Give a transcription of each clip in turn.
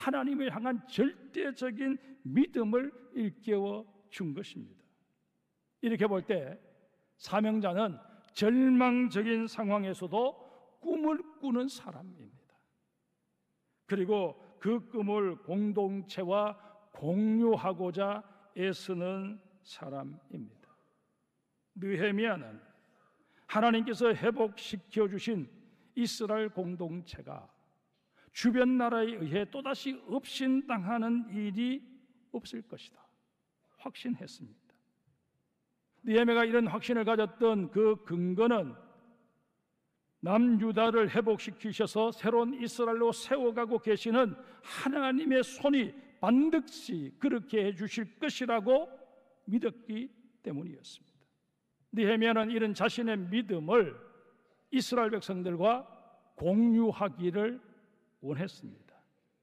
하나님을 향한 절대적인 믿음을 일깨워 준 것입니다. 이렇게 볼 때 사명자는 절망적인 상황에서도 꿈을 꾸는 사람입니다. 그리고 그 꿈을 공동체와 공유하고자 애쓰는 사람입니다. 느헤미야는 하나님께서 회복시켜 주신 이스라엘 공동체가 주변 나라에 의해 또다시 업신당하는 일이 없을 것이다 확신했습니다. 느헤미야가 이런 확신을 가졌던 그 근거는 남유다를 회복시키셔서 새로운 이스라엘로 세워가고 계시는 하나님의 손이 반드시 그렇게 해주실 것이라고 믿었기 때문이었습니다. 느헤미야는 이런 자신의 믿음을 이스라엘 백성들과 공유하기를 원했습니다.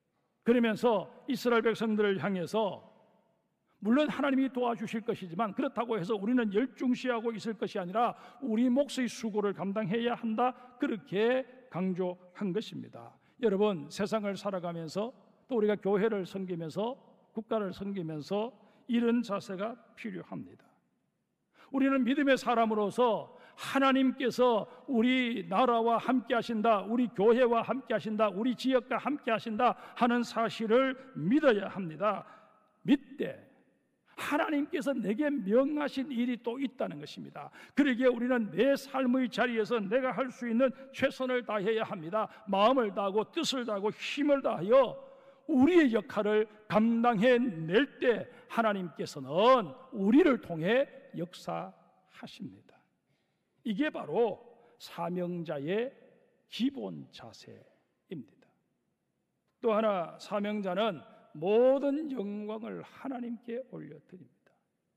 그러면서 이스라엘 백성들을 향해서 물론 하나님이 도와주실 것이지만 그렇다고 해서 우리는 열중시하고 있을 것이 아니라 우리 몫의 수고를 감당해야 한다, 그렇게 강조한 것입니다. 여러분, 세상을 살아가면서 또 우리가 교회를 섬기면서 국가를 섬기면서 이런 자세가 필요합니다. 우리는 믿음의 사람으로서 하나님께서 우리 나라와 함께 하신다, 우리 교회와 함께 하신다, 우리 지역과 함께 하신다 하는 사실을 믿어야 합니다. 믿되 하나님께서 내게 명하신 일이 또 있다는 것입니다. 그러기에 우리는 내 삶의 자리에서 내가 할 수 있는 최선을 다해야 합니다. 마음을 다하고 뜻을 다하고 힘을 다하여 우리의 역할을 감당해낼 때 하나님께서는 우리를 통해 역사하십니다. 이게 바로 사명자의 기본 자세입니다. 또 하나, 사명자는 모든 영광을 하나님께 올려드립니다.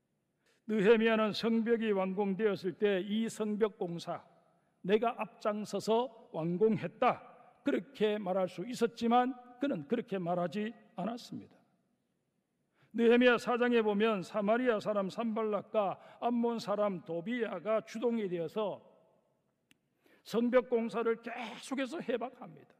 느헤미야는 성벽이 완공되었을 때 이 성벽 공사 내가 앞장서서 완공했다, 그렇게 말할 수 있었지만 그는 그렇게 말하지 않았습니다. 느헤미야 4장에 보면 사마리아 사람 산발락과 암몬 사람 도비야가 주동이 되어서 성벽 공사를 계속해서 해박합니다.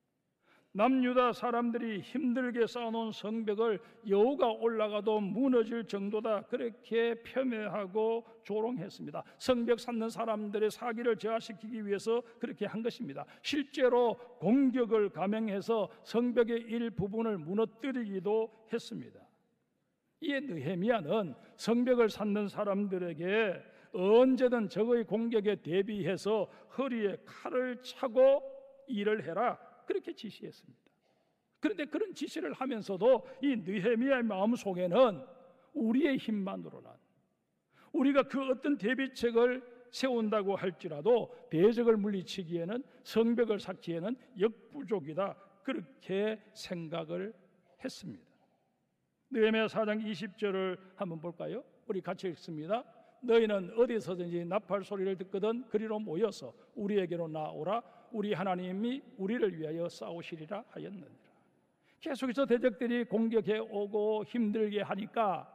남유다 사람들이 힘들게 쌓아놓은 성벽을 여우가 올라가도 무너질 정도다, 그렇게 폄훼하고 조롱했습니다. 성벽 쌓는 사람들의 사기를 저하시키기 위해서 그렇게 한 것입니다. 실제로 공격을 감행해서 성벽의 일부분을 무너뜨리기도 했습니다. 이에 느헤미야는 성벽을 쌓는 사람들에게 언제든 적의 공격에 대비해서 허리에 칼을 차고 일을 해라, 그렇게 지시했습니다. 그런데 그런 지시를 하면서도 이 느헤미야의 마음속에는 우리의 힘만으로는, 우리가 그 어떤 대비책을 세운다고 할지라도 대적을 물리치기에는, 성벽을 쌓기에는 역부족이다, 그렇게 생각을 했습니다. 느헤미야 4장 20절을 한번 볼까요? 우리 같이 읽습니다. 너희는 어디서든지 나팔 소리를 듣거든 그리로 모여서 우리에게로 나오라. 우리 하나님이 우리를 위하여 싸우시리라 하였느니라. 계속해서 대적들이 공격해 오고 힘들게 하니까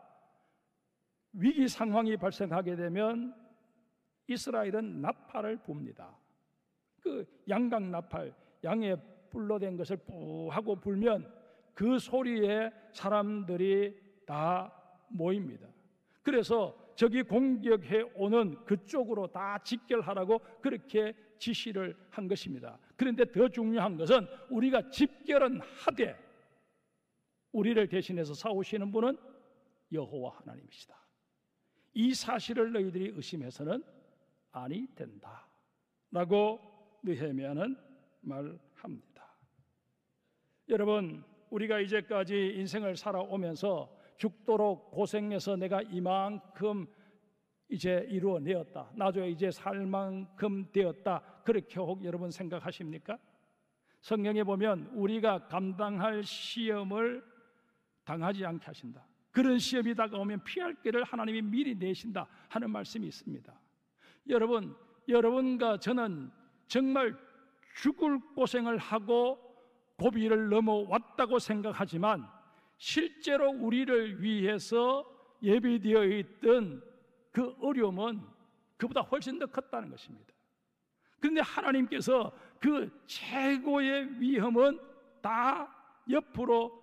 위기 상황이 발생하게 되면 이스라엘은 나팔을 붑니다. 그 양각 나팔, 양의 뿔로 된 것을 뿌 하고 불면 그 소리에 사람들이 다 모입니다. 그래서 적이 공격해 오는 그쪽으로 다 집결하라고 그렇게 지시를 한 것입니다. 그런데 더 중요한 것은 우리가 집결은 하되 우리를 대신해서 싸우시는 분은 여호와 하나님이시다. 이 사실을 너희들이 의심해서는 아니 된다 라고 느헤미야는 말합니다. 여러분, 우리가 이제까지 인생을 살아오면서 죽도록 고생해서 내가 이만큼 이제 이루어내었다, 나중에 이제 살 만큼 되었다, 그렇게 혹 여러분 생각하십니까? 성경에 보면 우리가 감당할 시험을 당하지 않게 하신다, 그런 시험이 다가오면 피할 길을 하나님이 미리 내신다 하는 말씀이 있습니다. 여러분, 여러분과 저는 정말 죽을 고생을 하고 고비를 넘어왔다고 생각하지만 실제로 우리를 위해서 예비되어 있던 그 어려움은 그보다 훨씬 더 컸다는 것입니다. 그런데 하나님께서 그 최고의 위험은 다 옆으로